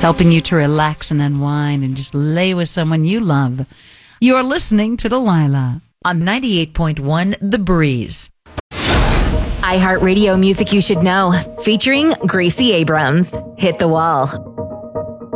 helping you to relax and unwind and just lay with someone you love. You're listening to Delilah on 98.1 The Breeze. iHeartRadio Music You Should Know, featuring Gracie Abrams. Hit the Wall.